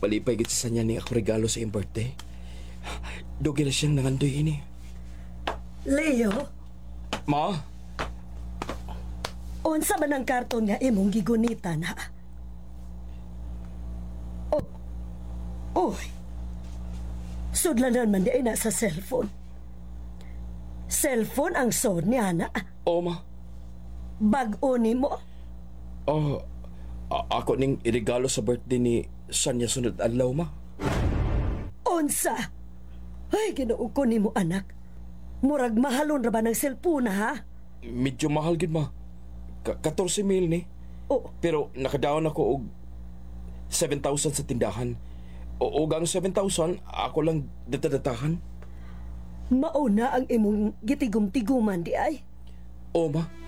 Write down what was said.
Palipay gid sa niya ni ako regalo sa iyong birthday. Dugi na siyang nangandoy ini. Leo, Ma, unsa man ang karton nga imong gigunitan, ha? Oh, oy. Sudlanan man di ay nasa cellphone. Cellphone ang son niya na. o ma. Bag-o ni mo. Oh, ako ning irigalo sa birthday ni Sanya sunod adlaw, ma. Unsa? Ay, ginoo ko ni mo, anak. Murag mahalon ra ba ng cellphone, ha? Medyo mahal gid, ma. 14,000 ni. Oh, Pero nakadaon ako og 7,000 sa tindahan. O ang 7,000 ako lang datadatahan. mauna ang imong gitigum-tiguman di ay. O ma,